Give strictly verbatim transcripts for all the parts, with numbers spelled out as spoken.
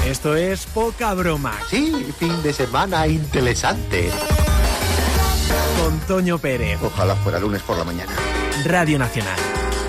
Esto es Poca Broma. Sí, fin de semana interesante. Con Toño Pérez. Ojalá fuera lunes por la mañana. Radio Nacional.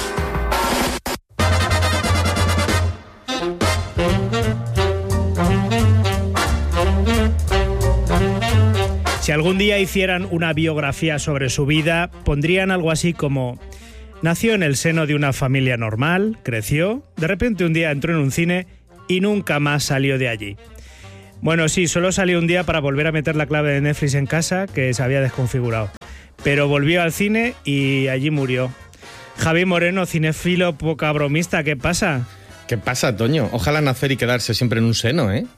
Si algún día hicieran una biografía sobre su vida, pondrían algo así como: nació en el seno de una familia normal, creció, de repente un día entró en un cine y nunca más salió de allí. Bueno, sí, solo salió un día para volver a meter la clave de Netflix en casa, que se había desconfigurado. Pero volvió al cine y allí murió. Javi Moreno, cinéfilo poca bromista, ¿qué pasa? ¿Qué pasa, Toño? Ojalá nacer y quedarse siempre en un seno, ¿eh?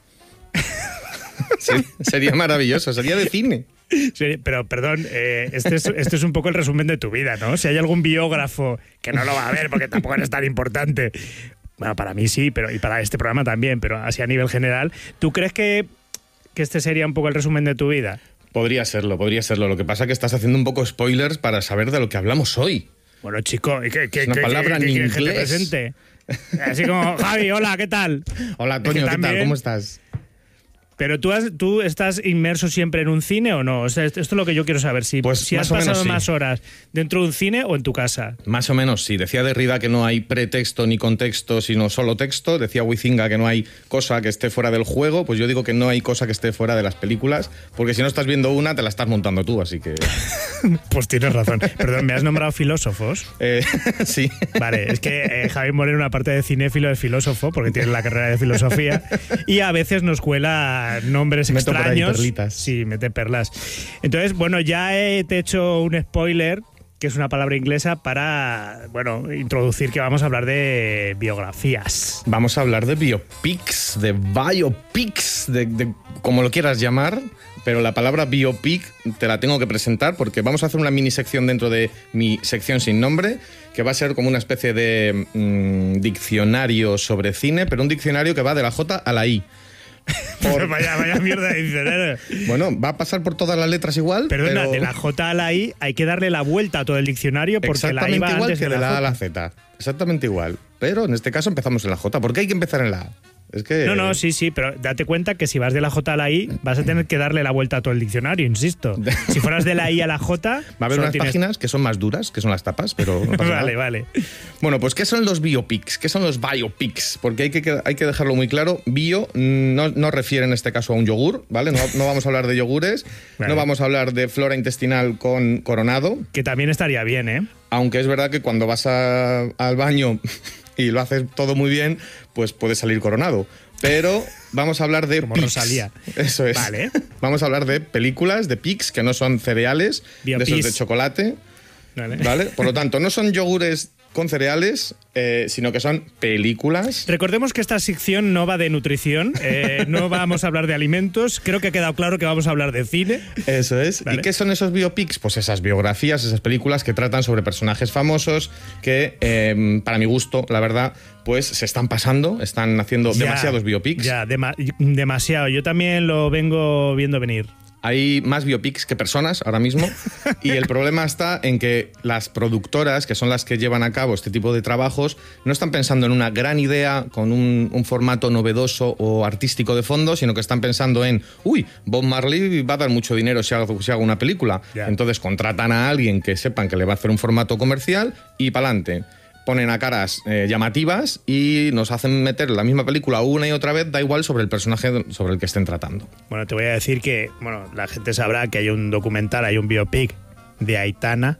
Sería maravilloso, sería de cine. Sí, pero perdón, eh, este, es, este es un poco el resumen de tu vida, ¿no? Si hay algún biógrafo, que no lo va a ver porque tampoco es tan importante. Bueno, para mí sí, pero y para este programa también, pero así a nivel general. ¿Tú crees que, que este sería un poco el resumen de tu vida? Podría serlo, podría serlo. Lo que pasa es que estás haciendo un poco spoilers para saber de lo que hablamos hoy. Bueno, chico, ¿qué, qué, es una qué, palabra qué, en qué, inglés. Que te presente? Así como, Javi, hola, ¿qué tal? Hola, Toño, ¿qué tal? ¿Cómo estás? Pero tú, has, tú estás inmerso siempre en un cine o no? O sea, esto es lo que yo quiero saber. Si, pues si has más pasado menos, sí. más horas dentro de un cine o en tu casa. Más o menos, sí. Decía Derrida que no hay pretexto ni contexto, sino solo texto. Decía Huizinga que no hay cosa que esté fuera del juego. Pues yo digo que no hay cosa que esté fuera de las películas, porque si no estás viendo una, te la estás montando tú, así que... Pues tienes razón. Perdón, ¿me has nombrado filósofos? Eh, sí. Vale, es que eh, Javi Moreno, aparte de cinéfilo, es filósofo, porque tiene la carrera de filosofía, y a veces nos cuela nombres Meto extraños. por ahí perlitas. Sí, mete perlas. Entonces, bueno, ya he, te he hecho un spoiler, que es una palabra inglesa, para, bueno, introducir que vamos a hablar de biografías. Vamos a hablar de biopics, de biopics, de, de como lo quieras llamar, pero la palabra biopic te la tengo que presentar porque vamos a hacer una mini sección dentro de mi sección sin nombre, que va a ser como una especie de mmm, diccionario sobre cine, pero un diccionario que va de la J a la I. Por... vaya, vaya mierda de diccionario. Bueno, va a pasar por todas las letras igual. Perdona, pero... de la J a la I hay que darle la vuelta a todo el diccionario porque la I va igual antes que de de la, la A a J. la Z. Exactamente igual. Pero en este caso empezamos en la J. ¿Por qué hay que empezar en la A? Es que... No, no, sí, sí, pero date cuenta que si vas de la J a la I vas a tener que darle la vuelta a todo el diccionario, insisto. Si fueras de la I a la J... Va a haber unas tienes... páginas que son más duras, que son las tapas, pero no pasa Vale, nada. vale. Bueno, pues ¿qué son los biopics? ¿Qué son los biopics? Porque hay que, hay que dejarlo muy claro. Bio no, no refiere en este caso a un yogur, ¿vale? No, no vamos a hablar de yogures, vale. No vamos a hablar de flora intestinal con coronado. Que también estaría bien, ¿eh? Aunque es verdad que cuando vas a, al baño y lo haces todo muy bien, pues puedes salir coronado. Pero vamos a hablar de Como pics. Rosalía. Eso es. Vale. Vamos a hablar de películas, de pics, que no son cereales, Biopis. de esos de chocolate. Vale. ¿Vale? Por lo tanto, no son yogures con cereales, eh, sino que son películas. Recordemos que esta sección no va de nutrición, eh, no vamos a hablar de alimentos, creo que ha quedado claro que vamos a hablar de cine. Eso es. ¿Vale? ¿Y qué son esos biopics? Pues esas biografías, esas películas que tratan sobre personajes famosos que, eh, para mi gusto, la verdad, pues se están pasando, están haciendo ya, demasiados biopics. Ya, dema- demasiado. Yo también lo vengo viendo venir. Hay más biopics que personas ahora mismo y el problema está en que las productoras, que son las que llevan a cabo este tipo de trabajos, no están pensando en una gran idea con un, un formato novedoso o artístico de fondo, sino que están pensando en, uy, Bob Marley va a dar mucho dinero si hago, si hago una película. Yeah. Entonces contratan a alguien que sepan que le va a hacer un formato comercial y pa'lante. Ponen a caras eh, llamativas y nos hacen meter la misma película una y otra vez, da igual sobre el personaje sobre el que estén tratando. Bueno, te voy a decir que, bueno, la gente sabrá que hay un documental, hay un biopic de Aitana.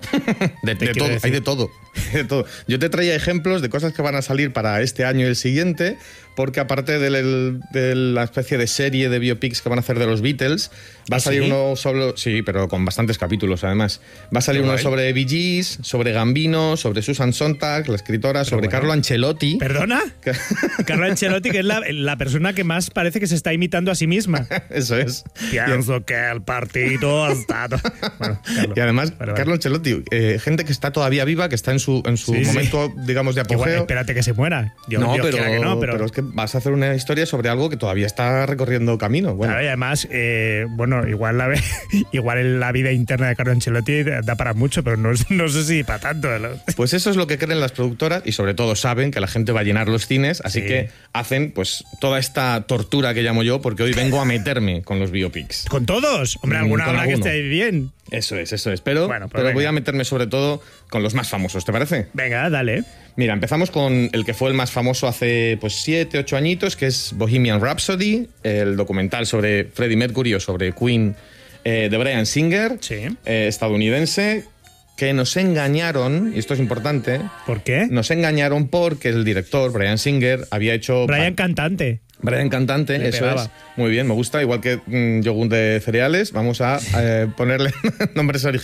de, de todo, hay de todo, de todo. Yo te traía ejemplos de cosas que van a salir para este año y el siguiente, porque aparte de, el, de la especie de serie de biopics que van a hacer de los Beatles, va a salir ¿Sí? uno sobre... Sí, pero con bastantes capítulos además. Va a salir Pero uno bueno. sobre Bee Gees, sobre Gambino, sobre Susan Sontag, la escritora, Pero sobre bueno. Carlo Ancelotti. ¿Perdona? Carlo Ancelotti, que es la, la persona que más parece que se está imitando a sí misma. Eso es. Pienso que el partido ha estado... Bueno, Carlo. Y además, Vale, vale. Carlo Ancelotti, eh, gente que está todavía viva, que está en su, en su Sí, sí. momento, digamos, de apogeo. Igual, espérate que se muera. Yo, no, Dios pero, quiera que no, pero, pero es que vas a hacer una historia sobre algo que todavía está recorriendo camino. Bueno, Claro, y además, eh, bueno, igual la, igual la vida interna de Carlo Ancelotti da para mucho, pero no, no sé si para tanto. ¿No? pues eso es lo que creen las productoras y sobre todo saben que la gente va a llenar los cines, así Sí. que hacen pues toda esta tortura que llamo yo, porque hoy vengo a meterme con los biopics. ¿Con todos? Hombre, Mm, alguna con habrá que alguno. esté bien. Eso es, eso es. Pero, Bueno, pues pero venga. voy a meterme sobre todo con los más famosos, ¿te parece? Venga, dale. Mira, empezamos con el que fue el más famoso hace pues siete, ocho añitos, que es Bohemian Rhapsody, el documental sobre Freddie Mercury o sobre Queen eh, de Bryan Singer, Sí. eh, estadounidense, que nos engañaron, y esto es importante, ¿Por qué? nos engañaron porque el director, Bryan Singer, había hecho... Brian Cantante. Brian Cantante, Le eso pegaba. es. Muy bien, me gusta. Igual que mm, yogur de cereales, vamos a eh, ponerle nombres originales.